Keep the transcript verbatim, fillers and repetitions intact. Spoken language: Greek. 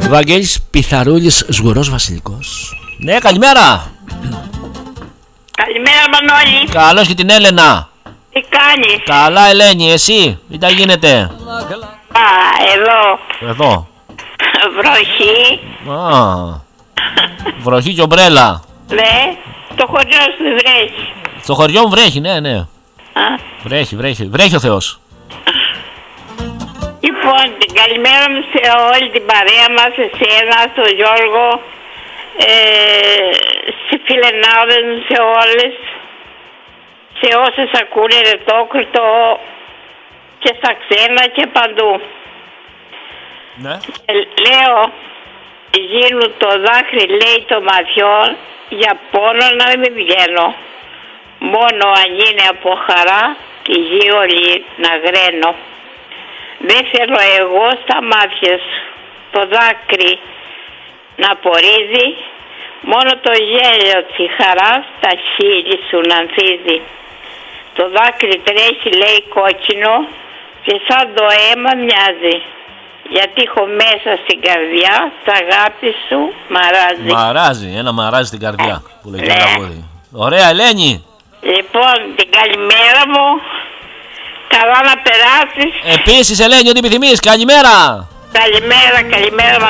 Βαγγέλης Πιθαρούλης, Σγουρός Βασιλικός. Ναι, καλημέρα. Καλημέρα Μανώλη. Καλώς και την Έλενα. Τι κάνεις? Καλά Ελένη, εσύ, τι τα γίνεται? Α, εδώ. Εδώ. Βροχή. Α, βροχή και ομπρέλα. Ναι, το χωριό σου βρέχει. Στο χωριό μου βρέχει, ναι, ναι. Α. Βρέχει, βρέχει, βρέχει ο Θεός. Λοιπόν, την καλημέρα μου σε όλη την παρέα μας, εσένα, στον Γιώργο, ε, στις φιλενάδες μου, σε όλες, σε όσες ακούνε Ρετόκριτο και στα ξένα και παντού. Ναι. Ε, λέω, γίνουν το δάκρυ, λέει, των ματιών, για πόνο να μην βγαίνω. Μόνο αν είναι από χαρά, τη γη όλη να γραίνω. Δεν θέλω εγώ στα μάτια σου το δάκρυ να πορίζει, μόνο το γέλιο της χαράς τα χείλη σου να ανθίζει. Το δάκρυ τρέχει, λέει, κόκκινο και σαν το αίμα μοιάζει, γιατί έχω μέσα στην καρδιά τα αγάπη σου μαράζει. Μαράζει, ένα μαράζει στην καρδιά που λέει, ναι. Τραγούδι. Ωραία Ελένη. Λοιπόν, την καλημέρα μου. Καλά να περάσεις. Επίσης Ελένη, ό,τι επιθυμείς. Καλημέρα. Καλημέρα, καλημέρα.